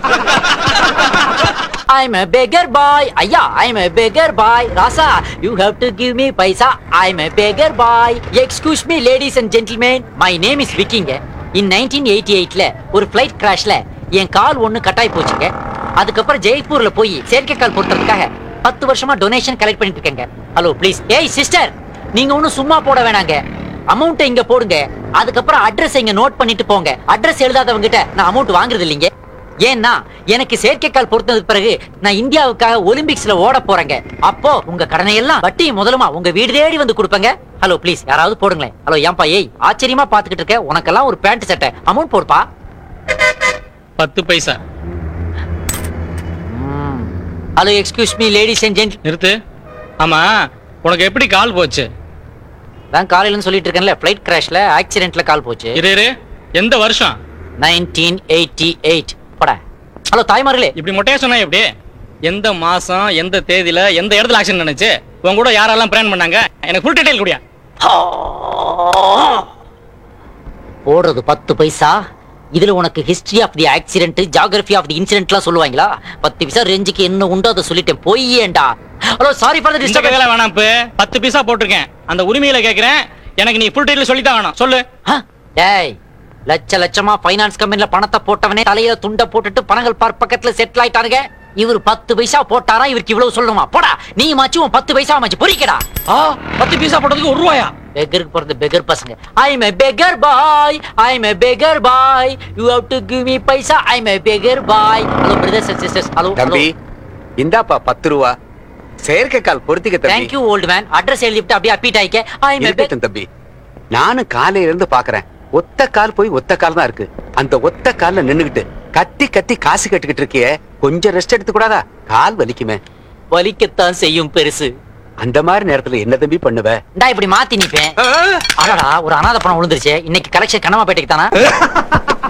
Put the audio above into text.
I'm a beggar boy. Ayya, I'm a beggar boy. Rasa, you have to give me paisa. I'm a beggar boy. Excuse me, ladies and gentlemen. My name is Viking. In 1988ல ஒரு flight கிராஷ்ல என் கால் ஒண்ணு கட்டாய் போச்சுங்க. அதுக்கப்புறம் ஜெய்ப்பூர்ல போய் செயற்கை கால் போட்டதுக்காக 10 வருஷமா donation collect பண்ணிட்டு இருக்கேங்க. Hello please. ஏய் சிஸ்டர், நீங்க ஒன்னும் சும்மா போட வேணாங்க. அமௌண்ட் இங்க போடுங்க. அதுக்கப்புறம் அட்ரஸ் இங்க நோட் பண்ணிட்டு போங்க. அட்ரஸ் எழுதாதவங்க கிட்ட நான் அமௌண்ட் வாங்குறது இல்லைங்க. ஏன்னா எனக்கு செயற்கைக்கால் பொறுத்ததுக்கு பிறகு நான் இந்தியாவுக்காக ஒலிம்பிக்ஸ்ல ஓட போறேங்க. அப்போ உங்க கடனை எல்லாம் வட்டி முதலுமா உங்க வீடு தேடி வந்து கொடுப்பேங்க. ஹலோ ப்ளீஸ், யாராவது போடுங்களேன். ஹலோ ஏன்பா? ஏய் ஆச்சரியமா பாத்துக்கிட்டு இருக்க. உனக்கெல்லாம் ஒரு பேண்ட் சட்டை அமௌண்ட் போடுப்பா. 10 பைசா. Hello excuse me ladies and ஜென்ட். நிறுத்து. ஆமா, உனக்கு எப்படி கால் போச்சு? நான் காலையில சொல்லிட்டு இருக்கேன்ல, ஃளைட் கிராஷ்ல ஆக்சிடென்ட்ல கால் போச்சு. இரு, எந்த வருஷம்? 1988. பட. ஹலோ தாய்மார்களே. இப்படி மொட்டையா சொன்னா எப்படி? எந்த மாசம், எந்த தேதியில, எந்த இடத்துல ஆக்சிடென்ட் நடந்துச்சு? உங்க கூட யாரெல்லாம் பிளான் பண்ணாங்க? எனக்கு ஃபுல் டீடைல் குடியா. போடுறது 10 பைசா. இதுல உனக்கு history of the accident, geography of the இன்சிடென்ட்லாம் சொல்லுவாங்களா? 10 பைசா ரேஞ்சுக்கு என்ன உண்டோ அதை சொல்லிட்டேன். பொய்யேண்டா. Hello sorry for the disturbance. வேணாம், இப்ப 10 பைசா போட்டிருக்கேன். அந்த உரிமையில கேக்குறேன். எனக்கு நீ ஃபுல் டீடைல் சொல்லி தான் வேணும். சொல்லு. டேய், லட்சமா ஃபைனான்ஸ் கம்பெனில பணத்தை போட்டவனே தலையில துண்ட போட்டுட்டு பணங்கள் பக்கத்துல செட்டில் ஆயிட்டாருங்க. இவர் 10 பைசா போட்டாரா? இவருக்கு இவ்வளவு சொல்லணுமா? போடா நீ மாச்சு 10 பைசா மாச்சு பொறிக்கடா. 10 பைசா போட்டதுக்கு 1 ரூபாயா? பெகருக்கு போறது பெகர் பசங்க. I'm a beggar boy. I'm a beggar boy. You have to give me paisa. I'm a beggar boy. Hello brothers and sisters. Hello. தம்பி, இந்தாப்பா 10 ரூபா. செயற்கை கால் பொறுத்திக்க தம்பி. Thank you old man. Address எழுதிட்டு அப்படியே அப்பீட் ஆயிக்க. I'm a beggar தம்பி. நானும் காலையில இருந்து பாக்குறேன். ஒத்த கால் போய் ஒத்த கால் தான் இருக்கு. அந்த ஒத்த கால்ல நின்னுகிட்டு கத்தி கத்தி காசு கட்டிக்கிட்டு இருக்கியே, கொஞ்சம் ரெஸ்ட் எடுத்து கூடாதா? கால் வலிக்குமே. வலிக்கத்தான் செய்யும் பெருசு. அந்த மாதிரி நேரத்துல என்ன தம்பி பண்ணுவ? நான் இப்படி மாத்தி நிப்பேன். அடடா, ஒரு அனாதை பணம் விழுந்துருச்சு. இன்னைக்கு கலெக்ஷன் கனமா பேட்டைக்கு தானா?